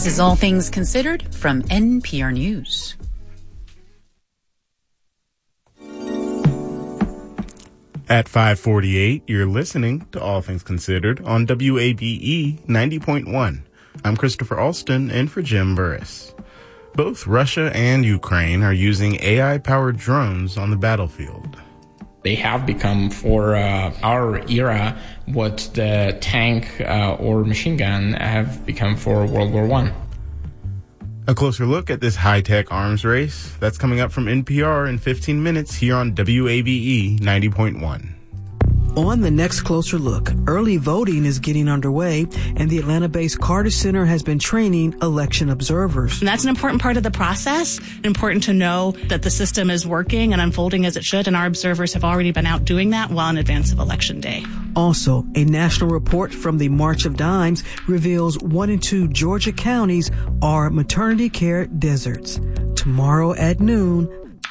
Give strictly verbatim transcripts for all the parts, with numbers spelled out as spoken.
This is All Things Considered from N P R News. At five forty-eight, you're listening to All Things Considered on W A B E ninety point one. I'm Christopher Alston, in for Jim Burris. Both Russia and Ukraine are using A I-powered drones on the battlefield. They have become, for uh, our era, what the tank uh, or machine gun have become for World War One. A closer look at this high-tech arms race, that's coming up from N P R in fifteen minutes here on W A B E ninety point one. On the next Closer Look, early voting is getting underway, and the Atlanta-based Carter Center has been training election observers. And that's an important part of the process, important to know that the system is working and unfolding as it should, and our observers have already been out doing that well in advance of Election Day. Also, a national report from the March of Dimes reveals one in two Georgia counties are maternity care deserts. Tomorrow at noon,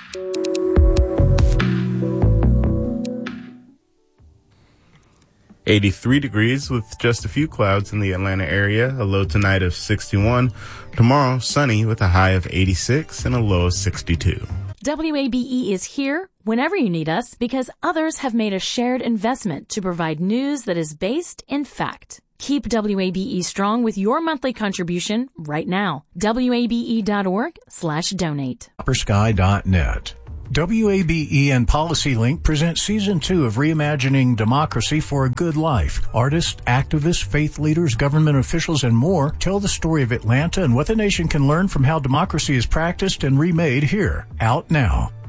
eighty-three degrees with just a few clouds in the Atlanta area, a low tonight of sixty-one. Tomorrow, sunny with a high of eighty-six and a low of sixty-two. W A B E is here whenever you need us because others have made a shared investment to provide news that is based in fact. Keep W A B E strong with your monthly contribution right now. W A B E dot org slash donate. Upper Sky dot net. W A B E and PolicyLink present Season two of Reimagining Democracy for a Good Life. Artists, activists, faith leaders, government officials, and more tell the story of Atlanta and what the nation can learn from how democracy is practiced and remade here. Out now.